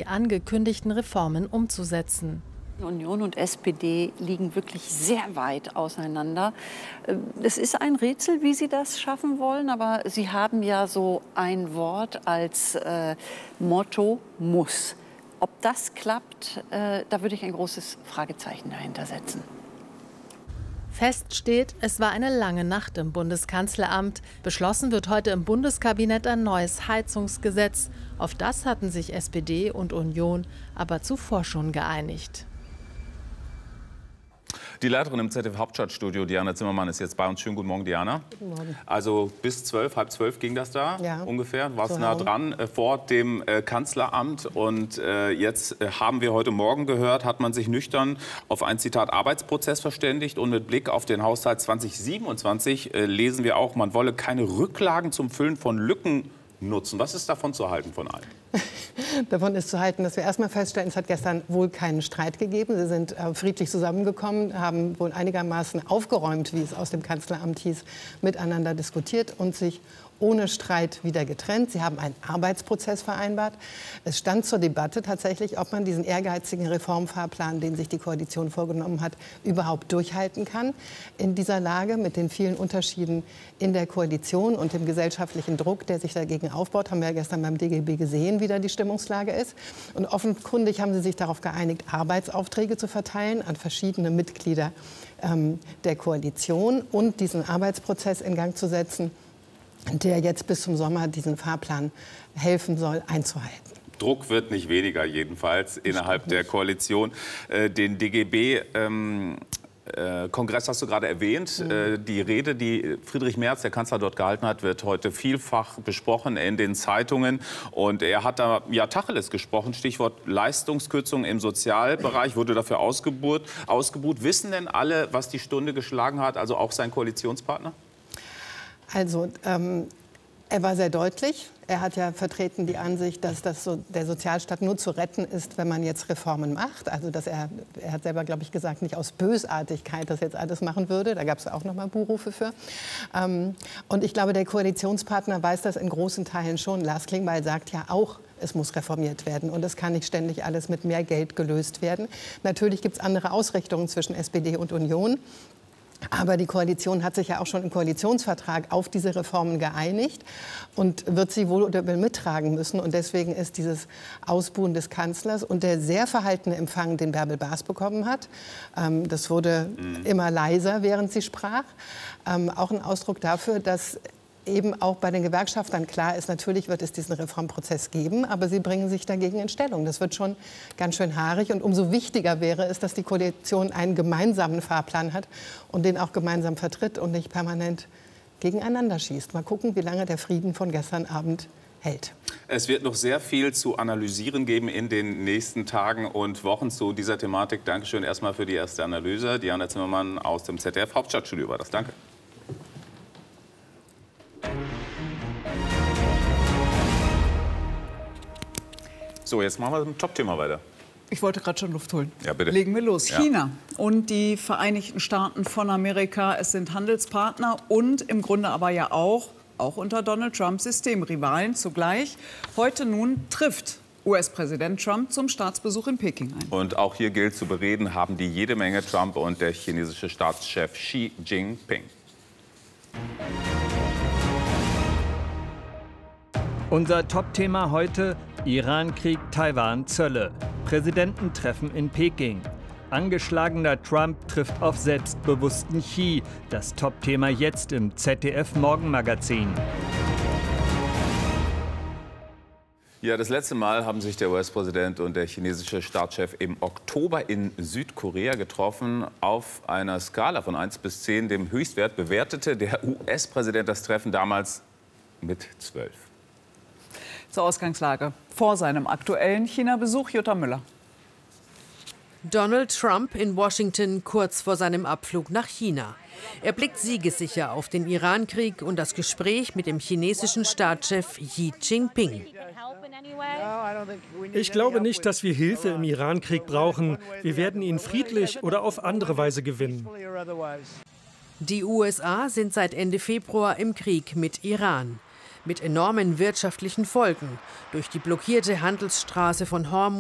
angekündigten Reformen umzusetzen. Union und SPD liegen wirklich sehr weit auseinander. Es ist ein Rätsel, wie Sie das schaffen wollen, aber Sie haben ja so ein Wort als Motto: muss. Ob das klappt, da würde ich ein großes Fragezeichen dahinter setzen. Fest steht, es war eine lange Nacht im Bundeskanzleramt. Beschlossen wird heute im Bundeskabinett ein neues Heizungsgesetz. Auf das hatten sich SPD und Union aber zuvor schon geeinigt. Die Leiterin im ZDF-Hauptstadtstudio, Diana Zimmermann, ist jetzt bei uns. Schönen guten Morgen, Diana. Guten Morgen. Also bis 12, halb 12 ging das da, ja, ungefähr. Du warst nah dran vor dem Kanzleramt. Und jetzt haben wir heute Morgen gehört, hat man sich nüchtern auf ein, Zitat, Arbeitsprozess verständigt. Und mit Blick auf den Haushalt 2027 lesen wir auch, man wolle keine Rücklagen zum Füllen von Lücken nutzen. Was ist davon zu halten von allen? Davon ist zu halten, dass wir erstmal feststellen, es hat gestern wohl keinen Streit gegeben. Sie sind friedlich zusammengekommen, haben wohl einigermaßen aufgeräumt, wie es aus dem Kanzleramt hieß, miteinander diskutiert und sich ohne Streit wieder getrennt. Sie haben einen Arbeitsprozess vereinbart. Es stand zur Debatte tatsächlich, ob man diesen ehrgeizigen Reformfahrplan, den sich die Koalition vorgenommen hat, überhaupt durchhalten kann. In dieser Lage mit den vielen Unterschieden in der Koalition und dem gesellschaftlichen Druck, der sich dagegen aufbaut, haben wir ja gestern beim DGB gesehen, wie da die Stimmungslage ist. Und offenkundig haben sie sich darauf geeinigt, Arbeitsaufträge zu verteilen an verschiedene Mitglieder der Koalition und diesen Arbeitsprozess in Gang zu setzen, der jetzt bis zum Sommer diesen Fahrplan helfen soll, einzuhalten. Druck wird nicht weniger, jedenfalls innerhalb der Koalition. Den DGB Kongress hast du gerade erwähnt. Die Rede, die Friedrich Merz, der Kanzler, dort gehalten hat, wird heute vielfach besprochen in den Zeitungen. Und er hat da ja Tacheles gesprochen. Stichwort Leistungskürzung im Sozialbereich wurde dafür ausgebuht. Wissen denn alle, was die Stunde geschlagen hat, also auch sein Koalitionspartner? Also er war sehr deutlich. Er hat ja vertreten die Ansicht, dass der Sozialstaat nur zu retten ist, wenn man jetzt Reformen macht. Also dass er hat selber, glaube ich, gesagt, nicht aus Bösartigkeit das jetzt alles machen würde. Da gab es auch noch mal Buhrufe für. Und ich glaube, der Koalitionspartner weiß das in großen Teilen schon. Lars Klingbeil sagt ja auch, es muss reformiert werden. Und es kann nicht ständig alles mit mehr Geld gelöst werden. Natürlich gibt es andere Ausrichtungen zwischen SPD und Union. Aber die Koalition hat sich ja auch schon im Koalitionsvertrag auf diese Reformen geeinigt und wird sie wohl oder will mittragen müssen. Und deswegen ist dieses Ausbuhen des Kanzlers und der sehr verhaltene Empfang, den Bärbel Baas bekommen hat, das wurde immer leiser, während sie sprach, auch ein Ausdruck dafür, dass eben auch bei den Gewerkschaftern klar ist, natürlich wird es diesen Reformprozess geben, aber sie bringen sich dagegen in Stellung. Das wird schon ganz schön haarig und umso wichtiger wäre es, dass die Koalition einen gemeinsamen Fahrplan hat und den auch gemeinsam vertritt und nicht permanent gegeneinander schießt. Mal gucken, wie lange der Frieden von gestern Abend hält. Es wird noch sehr viel zu analysieren geben in den nächsten Tagen und Wochen zu dieser Thematik. Dankeschön erstmal für die erste Analyse. Diana Zimmermann aus dem ZDF-Hauptstadtstudio war das. Danke. So, jetzt machen wir mit dem Top-Thema weiter. Ich wollte gerade schon Luft holen. Ja, bitte. Legen wir los. Ja. China und die Vereinigten Staaten von Amerika, es sind Handelspartner und im Grunde aber ja auch unter Donald Trump Systemrivalen zugleich. Heute nun trifft US-Präsident Trump zum Staatsbesuch in Peking ein. Und auch hier gilt zu bereden, haben die jede Menge, Trump und der chinesische Staatschef Xi Jinping. Unser Top-Thema heute: Iran-Krieg, Taiwan, Zölle. Präsidententreffen in Peking. Angeschlagener Trump trifft auf selbstbewussten Xi. Das Top-Thema jetzt im ZDF-Morgenmagazin. Ja, das letzte Mal haben sich der US-Präsident und der chinesische Staatschef im Oktober in Südkorea getroffen. Auf einer Skala von 1 bis 10, dem Höchstwert, bewertete der US-Präsident das Treffen damals mit 12. Zur Ausgangslage vor seinem aktuellen China-Besuch, Jutta Müller. Donald Trump in Washington kurz vor seinem Abflug nach China. Er blickt siegessicher auf den Iran-Krieg und das Gespräch mit dem chinesischen Staatschef Xi Jinping. Ich glaube nicht, dass wir Hilfe im Iran-Krieg brauchen. Wir werden ihn friedlich oder auf andere Weise gewinnen. Die USA sind seit Ende Februar im Krieg mit Iran. Mit enormen wirtschaftlichen Folgen. Durch die blockierte Handelsstraße von Hormuz